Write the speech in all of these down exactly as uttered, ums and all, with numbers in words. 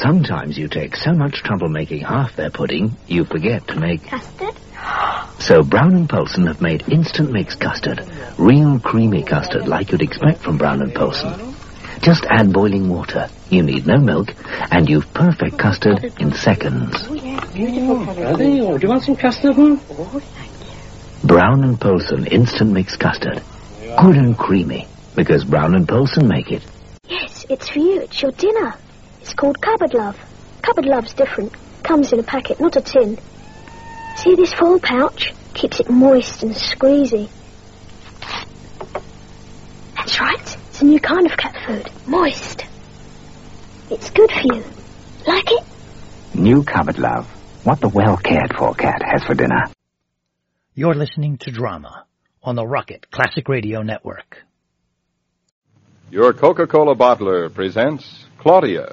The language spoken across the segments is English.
Sometimes you take so much trouble making half their pudding, you forget to make... Custard? So Brown and Poulsen have made instant mix custard. Real creamy custard like you'd expect from Brown and Poulsen. Just add boiling water. You need no milk, and you've perfect custard in seconds. Oh, yeah, beautiful colour. Are they? Oh, do you want some custard, Mum? Oh, thank you. Brown and Poulsen instant mix custard. Good and creamy, because Brown and Poulsen make it. Yes, it's for you. It's your dinner. It's called Cupboard Love. Cupboard Love's different. Comes in a packet, not a tin. See this foil pouch? Keeps it moist and squeezy. That's right. It's a new kind of cat food. Moist. It's good for you. Like it? New Cupboard Love. What the well-cared-for cat has for dinner. You're listening to Drama on the Rocket Classic Radio Network. Your Coca-Cola bottler presents Claudia.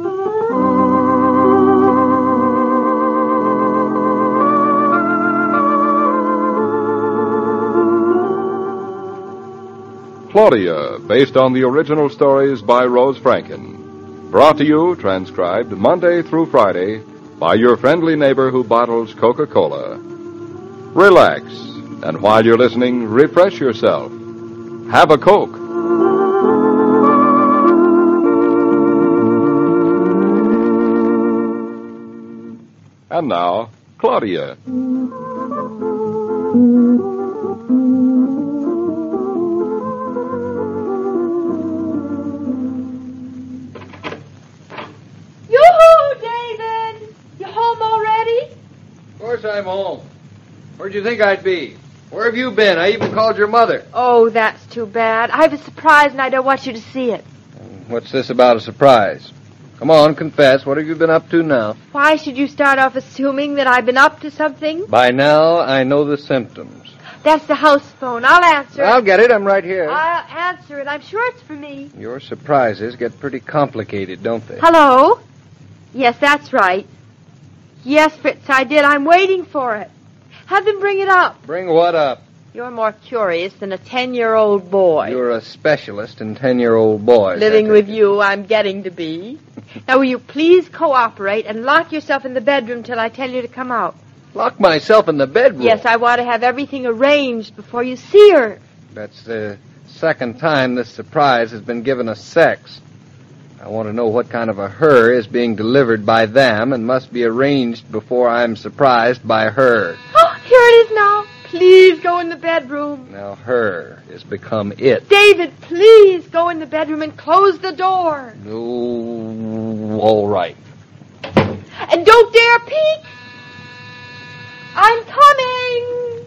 Claudia, based on the original stories by Rose Franken. Brought to you, transcribed, Monday through Friday, by your friendly neighbor who bottles Coca-Cola. Relax, and while you're listening, refresh yourself. Have a Coke. And now, Claudia. I'm home. Where'd you think I'd be? Where have you been? I even called your mother. Oh, that's too bad. I have a surprise and I don't want you to see it. What's this about a surprise? Come on, confess. What have you been up to now? Why should you start off assuming that I've been up to something? By now, I know the symptoms. That's the house phone. I'll answer it. I'll get it. I'm right here. I'll answer it. I'm sure it's for me. Your surprises get pretty complicated, don't they? Hello? Yes, that's right. Yes, Fritz, I did. I'm waiting for it. Have them bring it up. Bring what up? You're more curious than a ten-year-old boy. You're a specialist in ten-year-old boys. Living with you, I'm getting to be. Now, will you please cooperate and lock yourself in the bedroom till I tell you to come out? Lock myself in the bedroom? Yes, I want to have everything arranged before you see her. That's the second time this surprise has been given us sex. I want to know what kind of a her is being delivered by them and must be arranged before I'm surprised by her. Oh, here it is now. Please go in the bedroom. Now her has become it. David, please go in the bedroom and close the door. Oh, all right. And don't dare peek. I'm coming.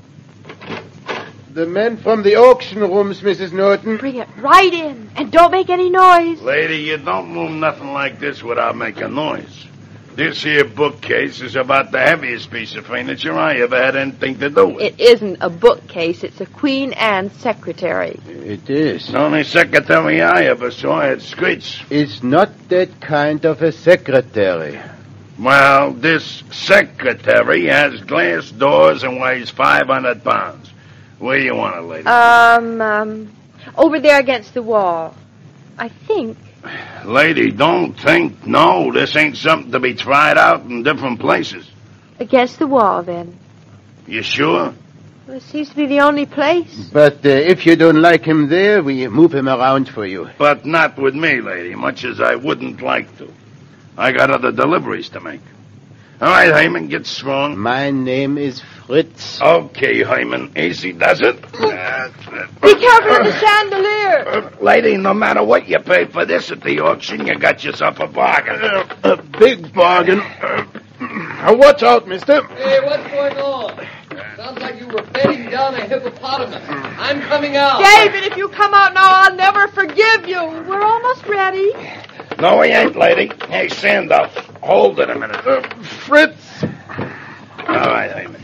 The men from the auction rooms, Missus Norton. Bring it right in, and don't make any noise. Lady, you don't move nothing like this without making noise. This here bookcase is about the heaviest piece of furniture I ever had anything to do with. It isn't a bookcase. It's a Queen Anne secretary. It is. The only secretary I ever saw had skirts. It's not that kind of a secretary. Well, this secretary has glass doors and weighs five hundred pounds. Where do you want it, lady? Um, um, over there against the wall. I think. Lady, don't think. No, this ain't something to be tried out in different places. Against the wall, then. You sure? Well, it seems to be the only place. But uh, if you don't like him there, we move him around for you. But not with me, lady, much as I wouldn't like to. I got other deliveries to make. All right, Hyman, get strong. My name is Fritz. Okay, Hyman. Easy does it. That's it. Be careful of the chandelier. Uh, lady, no matter what you pay for this at the auction, you got yourself a bargain. Uh, a big bargain. Uh, watch out, mister. Hey, what's going on? Sounds like you were bedding down a hippopotamus. I'm coming out. David, if you come out now, I'll never forgive you. We're almost ready. No, we ain't, lady. Hey, Sandow, hold it a minute. Uh, Fritz. All right, Hyman.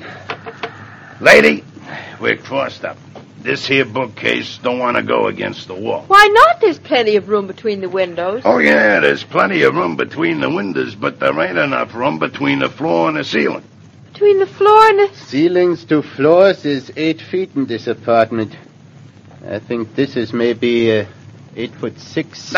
Lady, we're crossed up. This here bookcase don't want to go against the wall. Why not? There's plenty of room between the windows. Oh, yeah, there's plenty of room between the windows, but there ain't enough room between the floor and the ceiling. Between the floor and the... Ceilings to floors is eight feet in this apartment. I think this is maybe uh, eight foot six.